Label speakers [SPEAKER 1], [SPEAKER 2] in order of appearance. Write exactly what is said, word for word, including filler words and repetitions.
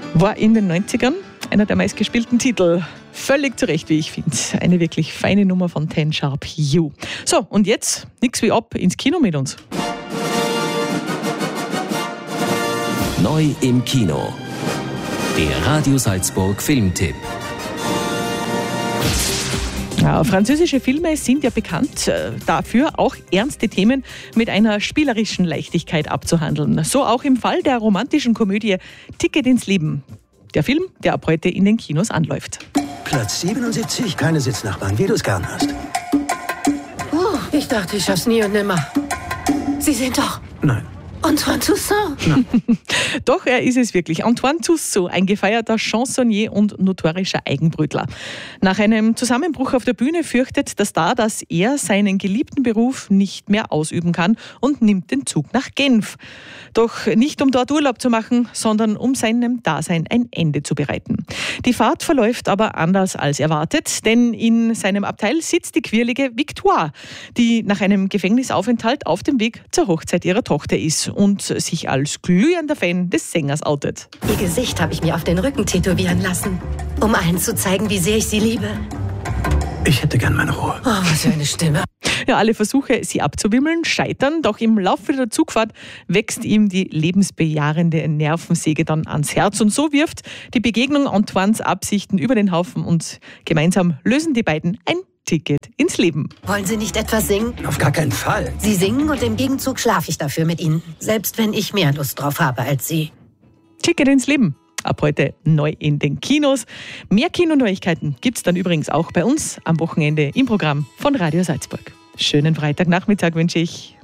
[SPEAKER 1] War in den neunzigern einer der meistgespielten Titel. Völlig zu Recht, wie ich finde. Eine wirklich feine Nummer von Ten Sharp You. So, und jetzt nix wie ab ins Kino mit uns.
[SPEAKER 2] Neu im Kino. Der Radio Salzburg Filmtipp.
[SPEAKER 1] Ja, französische Filme sind ja bekannt äh, dafür, auch ernste Themen mit einer spielerischen Leichtigkeit abzuhandeln. So auch im Fall der romantischen Komödie Ticket ins Leben. Der Film, der ab heute in den Kinos anläuft.
[SPEAKER 3] Platz siebenundsiebzig, keine Sitznachbarn, wie du es gern hast.
[SPEAKER 4] Oh, ich dachte, ich schaff's nie und nimmer. Sie sind doch...
[SPEAKER 3] Nein.
[SPEAKER 4] Antoine Toussaint.
[SPEAKER 1] Doch, er ist es wirklich. Antoine Toussaint, ein gefeierter Chansonnier und notorischer Eigenbrötler. Nach einem Zusammenbruch auf der Bühne fürchtet der Star, dass er seinen geliebten Beruf nicht mehr ausüben kann und nimmt den Zug nach Genf. Doch nicht um dort Urlaub zu machen, sondern um seinem Dasein ein Ende zu bereiten. Die Fahrt verläuft aber anders als erwartet, denn in seinem Abteil sitzt die quirlige Victoire, die nach einem Gefängnisaufenthalt auf dem Weg zur Hochzeit ihrer Tochter ist und sich als glühender Fan des Sängers outet.
[SPEAKER 4] Ihr Gesicht habe ich mir auf den Rücken tätowieren lassen, um allen zu zeigen, wie sehr ich sie liebe.
[SPEAKER 3] Ich hätte gern meine Ruhe.
[SPEAKER 4] Oh, was für eine Stimme.
[SPEAKER 1] Ja, alle Versuche, sie abzuwimmeln, scheitern, doch im Laufe der Zugfahrt wächst ihm die lebensbejahende Nervensäge dann ans Herz und so wirft die Begegnung Antoines Absichten über den Haufen und gemeinsam lösen die beiden ein Ticket ins Leben.
[SPEAKER 4] Wollen Sie nicht etwas singen?
[SPEAKER 3] Auf gar keinen Fall.
[SPEAKER 4] Sie singen und im Gegenzug schlafe ich dafür mit Ihnen. Selbst wenn ich mehr Lust drauf habe als Sie.
[SPEAKER 1] Ticket ins Leben. Ab heute neu in den Kinos. Mehr Kinoneuigkeiten gibt's dann übrigens auch bei uns am Wochenende im Programm von Radio Salzburg. Schönen Freitagnachmittag wünsche ich.